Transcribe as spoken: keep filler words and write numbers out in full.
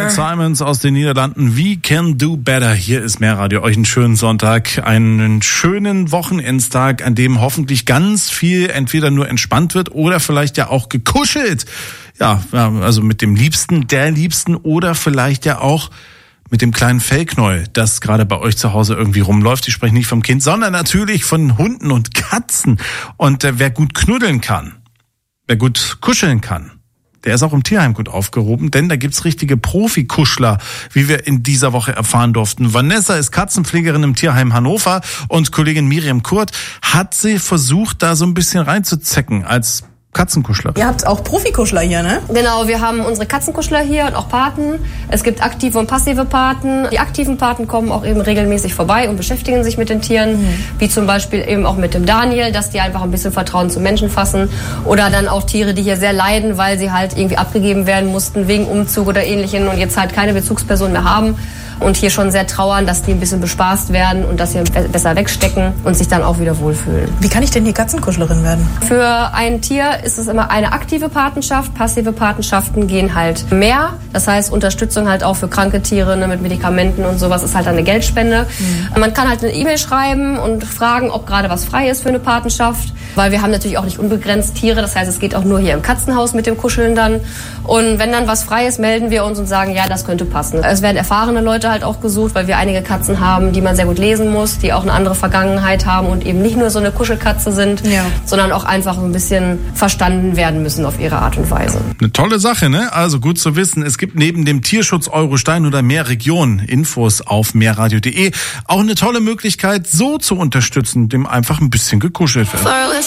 Ed Simons aus den Niederlanden. We can do better. Hier ist Mehrradio. Euch einen schönen Sonntag, einen schönen Wochenendstag, an dem hoffentlich ganz viel entweder nur entspannt wird oder vielleicht ja auch gekuschelt. Ja, also mit dem Liebsten, der Liebsten oder vielleicht ja auch mit dem kleinen Fellknäuel, das gerade bei euch zu Hause irgendwie rumläuft. Ich spreche nicht vom Kind, sondern natürlich von Hunden und Katzen. Und äh, wer gut knuddeln kann, wer gut kuscheln kann, der ist auch im Tierheim gut aufgehoben, denn da gibt's richtige Profikuschler, wie wir in dieser Woche erfahren durften. Vanessa ist Katzenpflegerin im Tierheim Hannover und Kollegin Miriam Kurt hat sie versucht, da so ein bisschen reinzuzecken als Katzenkuschler. Ihr habt auch Profikuschler hier, ne? Genau, wir haben unsere Katzenkuschler hier und auch Paten. Es gibt aktive und passive Paten. Die aktiven Paten kommen auch eben regelmäßig vorbei und beschäftigen sich mit den Tieren, mhm. wie zum Beispiel eben auch mit dem Daniel, dass die einfach ein bisschen Vertrauen zu Menschen fassen. Oder dann auch Tiere, die hier sehr leiden, weil sie halt irgendwie abgegeben werden mussten wegen Umzug oder Ähnlichem und jetzt halt keine Bezugsperson mehr haben. Und hier schon sehr trauern, dass die ein bisschen bespaßt werden und dass sie besser wegstecken und sich dann auch wieder wohlfühlen. Wie kann ich denn hier Katzenkuschlerin werden? Für ein Tier ist es immer eine aktive Patenschaft. Passive Patenschaften gehen halt mehr. Das heißt, Unterstützung halt auch für kranke Tiere, ne, mit Medikamenten und sowas ist halt eine Geldspende. Mhm. Man kann halt eine E-Mail schreiben und fragen, ob gerade was frei ist für eine Patenschaft. Weil wir haben natürlich auch nicht unbegrenzt Tiere. Das heißt, es geht auch nur hier im Katzenhaus mit dem Kuscheln dann. Und wenn dann was frei ist, melden wir uns und sagen, ja, das könnte passen. Es werden erfahrene Leute halt auch gesucht, weil wir einige Katzen haben, die man sehr gut lesen muss, die auch eine andere Vergangenheit haben und eben nicht nur so eine Kuschelkatze sind, ja. sondern auch einfach ein bisschen verstanden werden müssen auf ihre Art und Weise. Eine tolle Sache, ne? Also gut zu wissen, es gibt neben dem Tierschutz Euro Stein oder mehr Regionen Infos auf mehrradio punkt de auch eine tolle Möglichkeit, so zu unterstützen, dem einfach ein bisschen gekuschelt wird.